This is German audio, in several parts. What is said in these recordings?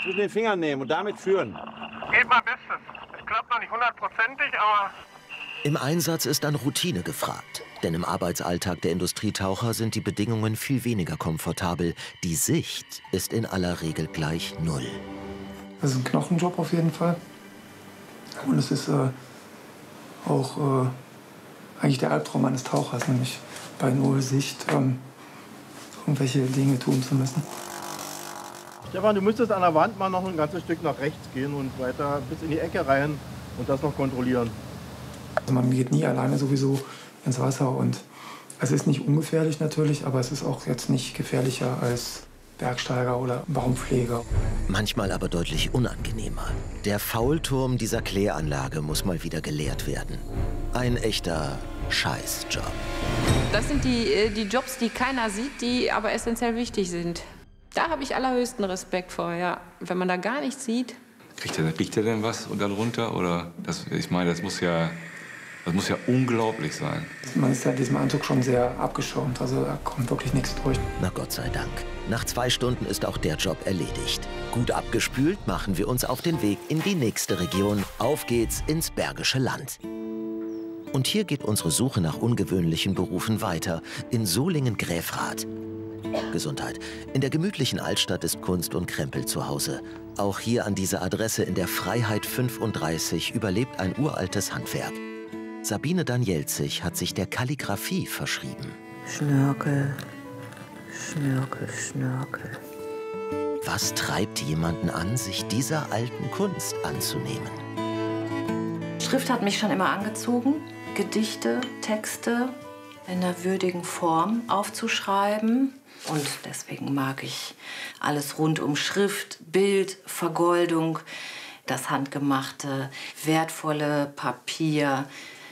zwischen den Fingern nehmen und damit führen. Geht mal Bestes. Es klappt noch nicht hundertprozentig, aber... Im Einsatz ist dann Routine gefragt. Denn im Arbeitsalltag der Industrietaucher sind die Bedingungen viel weniger komfortabel. Die Sicht ist in aller Regel gleich null. Das ist ein Knochenjob auf jeden Fall. Und es ist auch eigentlich der Albtraum eines Tauchers, nämlich bei null Sicht irgendwelche Dinge tun zu müssen. Stefan, du müsstest an der Wand mal noch ein ganzes Stück nach rechts gehen und weiter bis in die Ecke rein und das noch kontrollieren. Also man geht nie alleine sowieso ins Wasser und es ist nicht ungefährlich natürlich, aber es ist auch jetzt nicht gefährlicher als Bergsteiger oder Baumpfleger. Manchmal aber deutlich unangenehmer. Der Faulturm dieser Kläranlage muss mal wieder geleert werden. Ein echter Scheißjob. Das sind die Jobs, die keiner sieht, die aber essentiell wichtig sind. Da habe ich allerhöchsten Respekt vor, ja. Wenn man da gar nichts sieht. Kriegt er denn was und dann runter? Oder ich meine, das muss ja unglaublich sein. Man ist ja in diesem Anzug schon sehr abgeschirmt, also da kommt wirklich nichts durch. Na Gott sei Dank. Nach 2 Stunden ist auch der Job erledigt. Gut abgespült machen wir uns auf den Weg in die nächste Region. Auf geht's ins Bergische Land. Und hier geht unsere Suche nach ungewöhnlichen Berufen weiter. In Solingen-Gräfrath. Gesundheit. In der gemütlichen Altstadt ist Kunst und Krempel zu Hause. Auch hier an dieser Adresse in der Freiheit 35 überlebt ein uraltes Handwerk. Sabine Danielzig hat sich der Kalligraphie verschrieben. Schnörkel, Schnörkel, Schnörkel. Was treibt jemanden an, sich dieser alten Kunst anzunehmen? Schrift hat mich schon immer angezogen. Gedichte, Texte in einer würdigen Form aufzuschreiben. Und deswegen mag ich alles rund um Schrift, Bild, Vergoldung, das handgemachte, wertvolle Papier,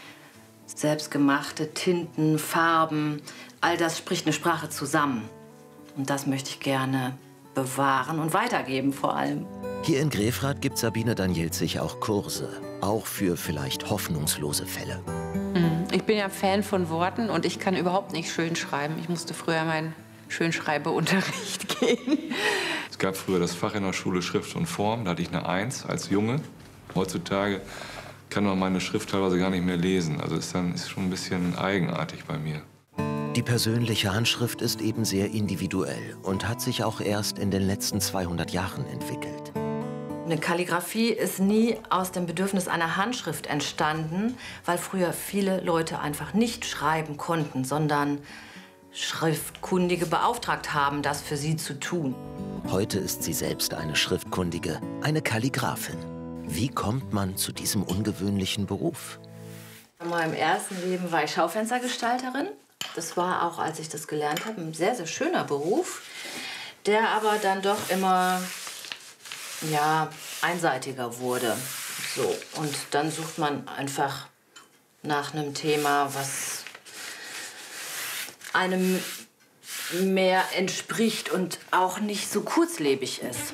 selbstgemachte Tinten, Farben. All das spricht eine Sprache zusammen. Und das möchte ich gerne bewahren und weitergeben vor allem. Hier in Gräfrath gibt Sabine Danielzig auch Kurse, auch für vielleicht hoffnungslose Fälle. Ich bin ja Fan von Worten und ich kann überhaupt nicht schön schreiben. Ich musste früher meinen Schönschreibeunterricht gehen. Es gab früher das Fach in der Schule Schrift und Form, da hatte ich eine 1 als Junge. Heutzutage kann man meine Schrift teilweise gar nicht mehr lesen. Also ist schon ein bisschen eigenartig bei mir. Die persönliche Handschrift ist eben sehr individuell und hat sich auch erst in den letzten 200 Jahren entwickelt. Eine Kalligraphie ist nie aus dem Bedürfnis einer Handschrift entstanden, weil früher viele Leute einfach nicht schreiben konnten, sondern Schriftkundige beauftragt haben, das für sie zu tun. Heute ist sie selbst eine Schriftkundige, eine Kalligraphin. Wie kommt man zu diesem ungewöhnlichen Beruf? In meinem ersten Leben war ich Schaufenstergestalterin. Das war auch, als ich das gelernt habe, ein sehr, sehr schöner Beruf, der aber dann doch immer einseitiger wurde. So. Und dann sucht man einfach nach einem Thema, was einem mehr entspricht und auch nicht so kurzlebig ist.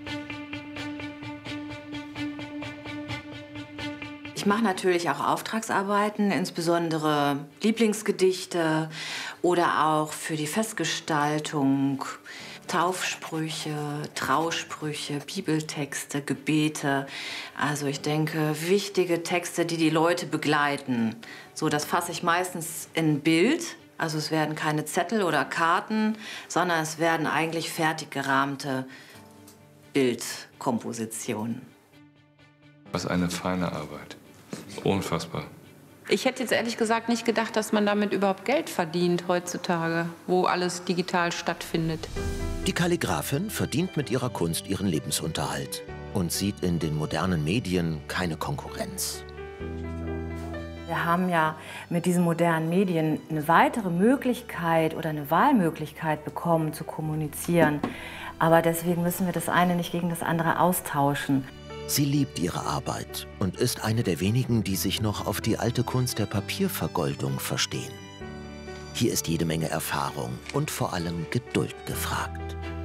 Ich mache natürlich auch Auftragsarbeiten, insbesondere Lieblingsgedichte oder auch für die Festgestaltung, Taufsprüche, Trausprüche, Bibeltexte, Gebete. Also ich denke, wichtige Texte, die die Leute begleiten. So, das fasse ich meistens in Bild. Also es werden keine Zettel oder Karten, sondern es werden eigentlich fertig gerahmte Bildkompositionen. Was eine feine Arbeit. Unfassbar. Ich hätte jetzt ehrlich gesagt nicht gedacht, dass man damit überhaupt Geld verdient heutzutage, wo alles digital stattfindet. Die Kalligraphin verdient mit ihrer Kunst ihren Lebensunterhalt und sieht in den modernen Medien keine Konkurrenz. Wir haben ja mit diesen modernen Medien eine weitere Möglichkeit oder eine Wahlmöglichkeit bekommen, zu kommunizieren. Aber deswegen müssen wir das eine nicht gegen das andere austauschen. Sie liebt ihre Arbeit und ist eine der wenigen, die sich noch auf die alte Kunst der Papiervergoldung verstehen. Hier ist jede Menge Erfahrung und vor allem Geduld gefragt.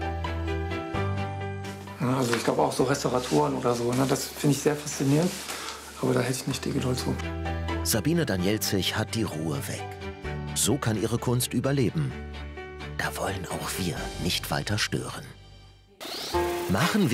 Ja, also ich glaube auch so Restauratoren oder so, ne, das finde ich sehr faszinierend, aber da hätte ich nicht die Geduld zu. Sabine Danielzig hat die Ruhe weg. So kann ihre Kunst überleben. Da wollen auch wir nicht weiter stören. Machen wir